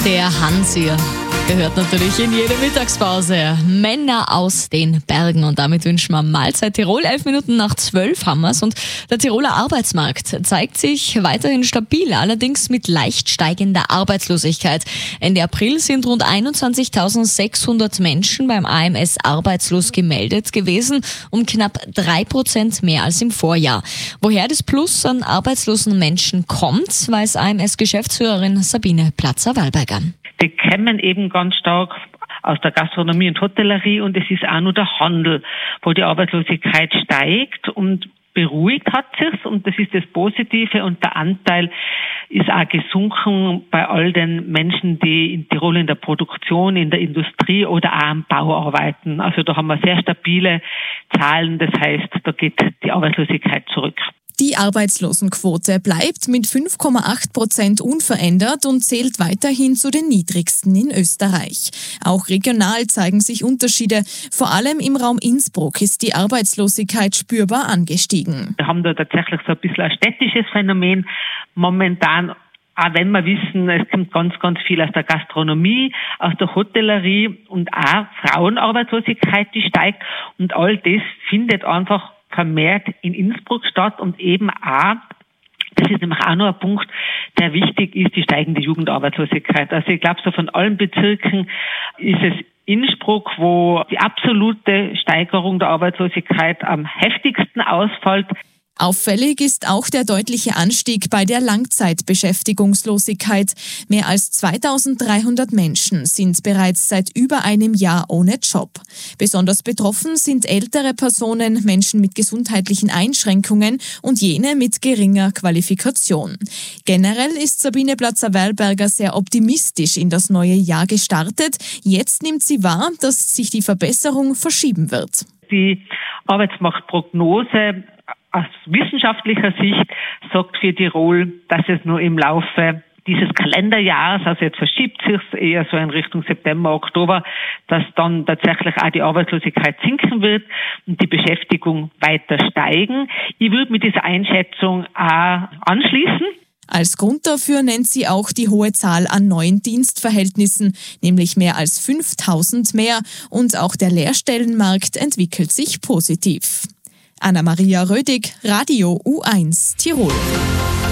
Der Hansier gehört natürlich in jede Mittagspause. Männer aus den Bergen. Und damit wünschen wir Mahlzeit Tirol. 11 haben wir's. Und der Tiroler Arbeitsmarkt zeigt sich weiterhin stabil, allerdings mit leicht steigender Arbeitslosigkeit. Ende April sind rund 21.600 Menschen beim AMS arbeitslos gemeldet gewesen, um knapp 3% mehr als im Vorjahr. Woher das Plus an arbeitslosen Menschen kommt, weiß AMS-Geschäftsführerin Sabine Platzer-Wallberger. Die kommen eben ganz stark aus der Gastronomie und Hotellerie, und es ist auch nur der Handel, wo die Arbeitslosigkeit steigt, und beruhigt hat sich's, und das ist das Positive, und der Anteil ist auch gesunken bei all den Menschen, die in Tirol in der Produktion, in der Industrie oder auch am Bau arbeiten. Also da haben wir sehr stabile Zahlen, das heißt, da geht die Arbeitslosigkeit zurück. Die Arbeitslosenquote bleibt mit 5,8% unverändert und zählt weiterhin zu den niedrigsten in Österreich. Auch regional zeigen sich Unterschiede. Vor allem im Raum Innsbruck ist die Arbeitslosigkeit spürbar angestiegen. Wir haben da tatsächlich so ein bisschen ein städtisches Phänomen momentan. Auch wenn wir wissen, es kommt ganz, ganz viel aus der Gastronomie, aus der Hotellerie und auch Frauenarbeitslosigkeit, die steigt. Und all das findet einfach vermehrt in Innsbruck statt, und eben auch, das ist nämlich auch noch ein Punkt, der wichtig ist, die steigende Jugendarbeitslosigkeit. Also ich glaube, so von allen Bezirken ist es Innsbruck, wo die absolute Steigerung der Arbeitslosigkeit am heftigsten ausfällt. Auffällig ist auch der deutliche Anstieg bei der Langzeitbeschäftigungslosigkeit. Mehr als 2300 Menschen sind bereits seit über einem Jahr ohne Job. Besonders betroffen sind ältere Personen, Menschen mit gesundheitlichen Einschränkungen und jene mit geringer Qualifikation. Generell ist Sabine Platzer-Wallberger sehr optimistisch in das neue Jahr gestartet. Jetzt nimmt sie wahr, dass sich die Verbesserung verschieben wird. Die Arbeitsmarktprognose aus wissenschaftlicher Sicht sagt für Tirol, dass es nur im Laufe dieses Kalenderjahres, also jetzt verschiebt sich eher so in Richtung September, Oktober, dass dann tatsächlich auch die Arbeitslosigkeit sinken wird und die Beschäftigung weiter steigen. Ich würde mit dieser Einschätzung auch anschließen. Als Grund dafür nennt sie auch die hohe Zahl an neuen Dienstverhältnissen, nämlich mehr als 5.000 mehr, und auch der Lehrstellenmarkt entwickelt sich positiv. Anna-Maria Rödig, Radio U1 Tirol.